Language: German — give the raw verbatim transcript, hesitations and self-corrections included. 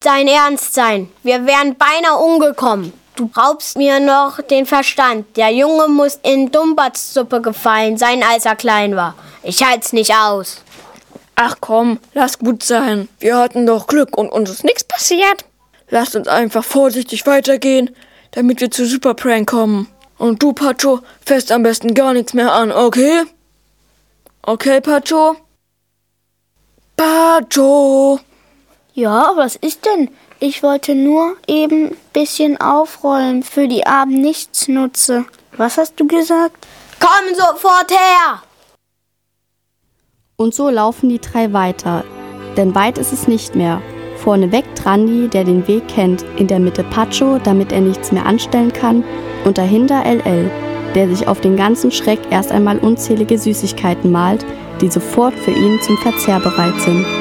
Dein Ernst sein. Wir wären beinahe umgekommen. Du raubst mir noch den Verstand. Der Junge muss in Dummbatzsuppe gefallen sein, als er klein war. Ich halt's nicht aus. Ach komm, lass gut sein. Wir hatten doch Glück und uns ist nichts passiert. Lasst uns einfach vorsichtig weitergehen, damit wir zu Superprank kommen. Und du, Pacho, fährst am besten gar nichts mehr an, okay? Okay, Pacho? Pacho! Ja, was ist denn? Ich wollte nur eben ein bisschen aufräumen für die Abend-Nichtsnutze. Was hast du gesagt? Komm sofort her! Und so laufen die drei weiter, denn weit ist es nicht mehr. Vorneweg Trandi, der den Weg kennt, in der Mitte Pacho, damit er nichts mehr anstellen kann, und dahinter L L, der sich auf den ganzen Schreck erst einmal unzählige Süßigkeiten malt, die sofort für ihn zum Verzehr bereit sind.